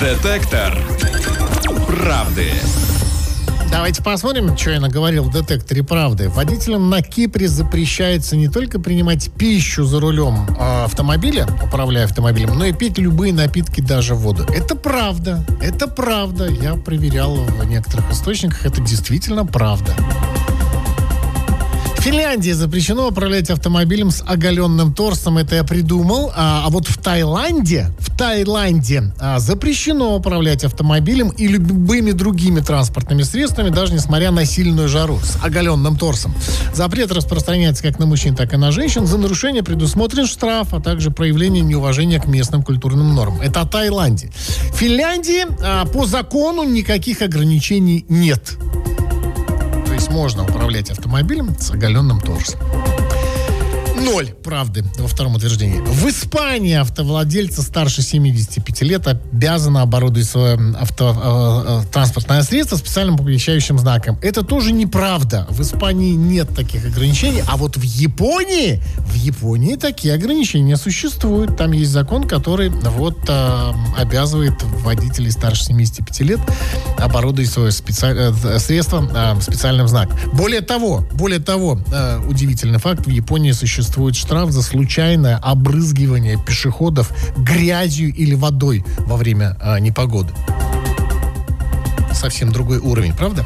Детектор правды. Давайте посмотрим, что я наговорил в детекторе правды. Водителям на Кипре запрещается не только принимать пищу за рулем автомобиля, управляя автомобилем, но и пить любые напитки, даже воду. Это правда. Это правда. Я проверял в некоторых источниках. Это действительно правда. В Финляндии запрещено управлять автомобилем с оголенным торсом. Это я придумал. А вот в Таиланде запрещено управлять автомобилем и любыми другими транспортными средствами, даже несмотря на сильную жару, с оголенным торсом. Запрет распространяется как на мужчин, так и на женщин. За нарушение предусмотрен штраф, а также проявление неуважения к местным культурным нормам. Это о Таиланде. В Финляндии по закону никаких ограничений нет. То есть можно управлять автомобилем с оголенным торсом. 0 правды во втором утверждении. В Испании автовладельцы старше 75 лет обязаны оборудовать свое транспортное средство специальным оповещающим знаком. Это тоже неправда. В Испании нет таких ограничений. А вот в Японии такие ограничения существуют. Там есть закон, который обязывает водителей старше 75 лет оборудовать свое средство специальным знаком. Более того, удивительный факт, в Японии существует штраф за случайное обрызгивание пешеходов грязью или водой во время непогоды. Совсем другой уровень, правда?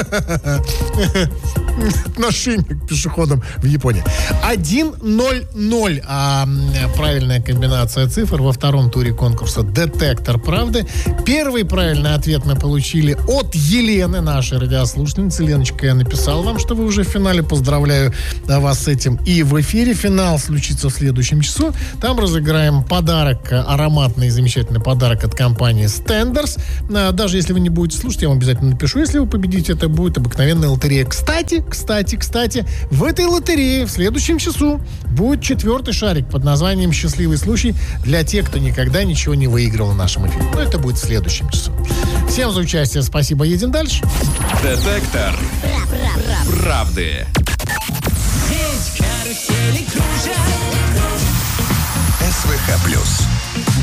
Отношение к пешеходам в Японии. 1-0-0. Правильная комбинация цифр во втором туре конкурса «Детектор правды». Первый правильный ответ мы получили от Елены, нашей радиослушательницы. Леночка, я написал вам, что вы уже в финале. Поздравляю вас с этим. И в эфире финал случится в следующем часу. Там разыграем подарок, ароматный и замечательный подарок от компании Stenders. Даже если вы не будете слушать, я вам обязательно напишу. Если вы победите, это будет обыкновенная лотерея. Кстати, в этой лотерее в следующем часу будет 4-й шарик под названием «Счастливый случай» для тех, кто никогда ничего не выиграл в нашем эфире. Но это будет в следующем часу. Всем за участие спасибо. Едем дальше. Детектор правды. СВХ+.